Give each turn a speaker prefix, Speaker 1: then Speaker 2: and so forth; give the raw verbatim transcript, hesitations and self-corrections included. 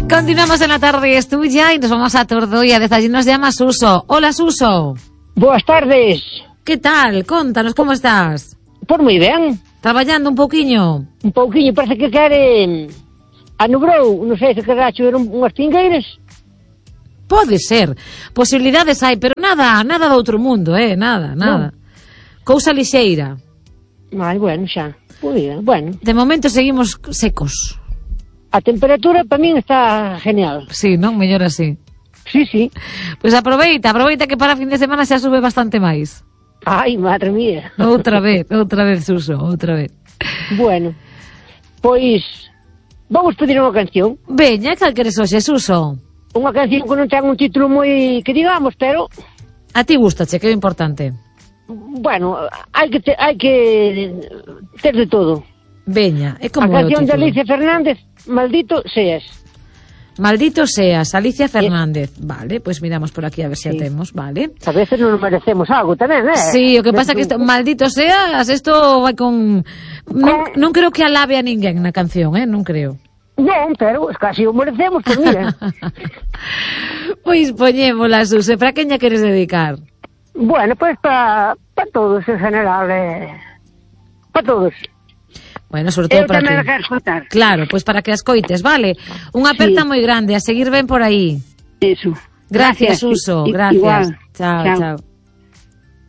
Speaker 1: Continuamos en La Tarde es Tuya y nos vamos a Tordoia. Desde allí nos llama Suso. Hola, Suso.
Speaker 2: Boas tardes.
Speaker 1: Que tal? Contanos, como estás?
Speaker 2: Pois moi ben.
Speaker 1: Traballando un pouquiño?
Speaker 2: Un pouquiño, parece que quere... Anubrou, non sei se querrá chover unhas pingueiras.
Speaker 1: Pode ser. Posibilidades hai, pero nada, nada do outro mundo, eh, nada, nada. No. Cousa lixeira.
Speaker 2: Ai, bueno, xa. Pois, bueno.
Speaker 1: De momento seguimos secos.
Speaker 2: A temperatura para min está genial.
Speaker 1: Sí, non? Mellor así.
Speaker 2: Sí, sí.
Speaker 1: Pois pues aproveita, aproveita que para fin de semana xa sube bastante máis.
Speaker 2: Ai, madre mía.
Speaker 1: Outra vez, outra vez, Suso, outra vez.
Speaker 2: Bueno, pois vamos pedir unha canción.
Speaker 1: Veña, cal queres hoxe, Suso?
Speaker 2: Unha canción que non ten un título moi que digamos, pero...
Speaker 1: A ti gustache, que é o importante.
Speaker 2: Bueno, hai que, te, hai que ter de todo.
Speaker 1: Veña, é como
Speaker 2: a canción de Alicia Fernández, Maldito Seas.
Speaker 1: Maldito Seas, Alicia Fernández. Eh. Vale, pois pues miramos por aquí a ver se si sí. a temos, vale.
Speaker 2: A veces non merecemos algo tamén, eh?
Speaker 1: Sí, o que pasa é que esto, Maldito Seas, isto vai con... Non, non creo que alabe a ninguén na canción, eh? Non creo.
Speaker 2: Non, pero es casi o merecemos, pues mira.
Speaker 1: Pois poñémola, Suse, para quen lla queres dedicar?
Speaker 2: Bueno, pois pues para pa todos en general, eh... para todos.
Speaker 1: Bueno, sobre todo
Speaker 2: eu
Speaker 1: para
Speaker 2: tamén
Speaker 1: que...
Speaker 2: quero escoitar.
Speaker 1: Claro, pois pues para que as coites, vale? Unha aperta sí. moi grande, a seguir ben por aí.
Speaker 2: Eso.
Speaker 1: Gracias, Suso, gracias.
Speaker 2: Igual.
Speaker 1: Chao, chao. chao.